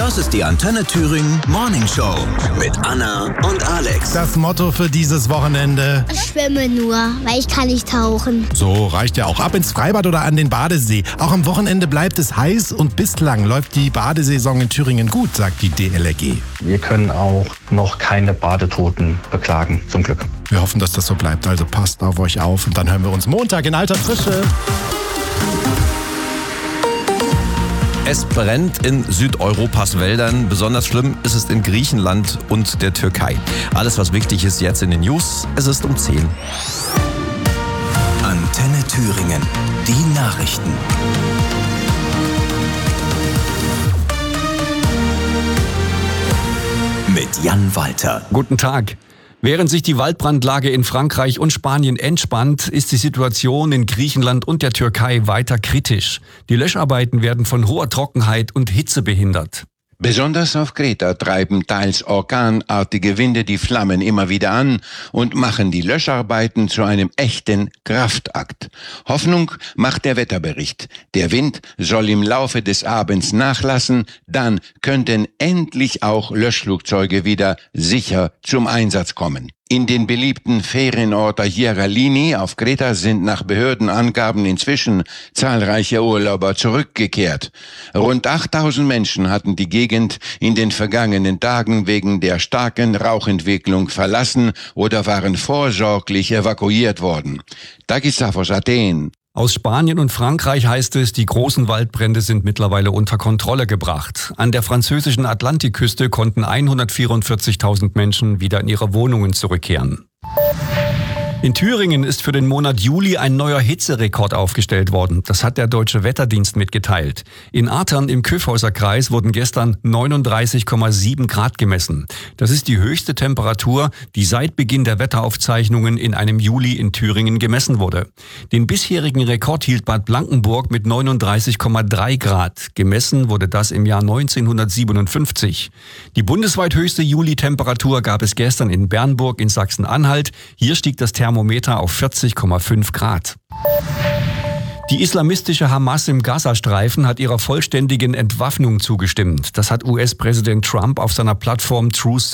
Das ist die Antenne Thüringen Morning Show mit Anna und Alex. Das Motto für dieses Wochenende: Ich schwimme nur, weil ich kann nicht tauchen. So, reicht ja auch. Ab ins Freibad oder an den Badesee. Auch am Wochenende bleibt es heiß und bislang läuft die Badesaison in Thüringen gut, sagt die DLRG. Wir können auch noch keine Badetoten beklagen, zum Glück. Wir hoffen, dass das so bleibt, also passt auf euch auf und dann hören wir uns Montag in alter Frische. Es brennt in Südeuropas Wäldern. Besonders schlimm ist es in Griechenland und der Türkei. Alles, was wichtig ist, jetzt in den News. Es ist um 10. Antenne Thüringen. Die Nachrichten. Mit Jan Walter. Guten Tag. Während sich die Waldbrandlage in Frankreich und Spanien entspannt, ist die Situation in Griechenland und der Türkei weiter kritisch. Die Löscharbeiten werden von hoher Trockenheit und Hitze behindert. Besonders auf Kreta treiben teils orkanartige Winde die Flammen immer wieder an und machen die Löscharbeiten zu einem echten Kraftakt. Hoffnung macht der Wetterbericht. Der Wind soll im Laufe des Abends nachlassen, dann könnten endlich auch Löschflugzeuge wieder sicher zum Einsatz kommen. In den beliebten Ferienort Hieralini auf Kreta sind nach Behördenangaben inzwischen zahlreiche Urlauber zurückgekehrt. Rund 8000 Menschen hatten die Gegend in den vergangenen Tagen wegen der starken Rauchentwicklung verlassen oder waren vorsorglich evakuiert worden. Takisafos, Athen. Aus Spanien und Frankreich heißt es, die großen Waldbrände sind mittlerweile unter Kontrolle gebracht. An der französischen Atlantikküste konnten 144.000 Menschen wieder in ihre Wohnungen zurückkehren. In Thüringen ist für den Monat Juli ein neuer Hitzerekord aufgestellt worden. Das hat der Deutsche Wetterdienst mitgeteilt. In Athern im Kyffhäuser Kreis wurden gestern 39,7 Grad gemessen. Das ist die höchste Temperatur, die seit Beginn der Wetteraufzeichnungen in einem Juli in Thüringen gemessen wurde. Den bisherigen Rekord hielt Bad Blankenburg mit 39,3 Grad. Gemessen wurde das im Jahr 1957. Die bundesweit höchste Juli-Temperatur gab es gestern in Bernburg in Sachsen-Anhalt. Hier stieg das Thermometer auf 40,5 Grad. Die islamistische Hamas im Gazastreifen hat ihrer vollständigen Entwaffnung zugestimmt. Das hat US-Präsident Trump auf seiner Plattform Truth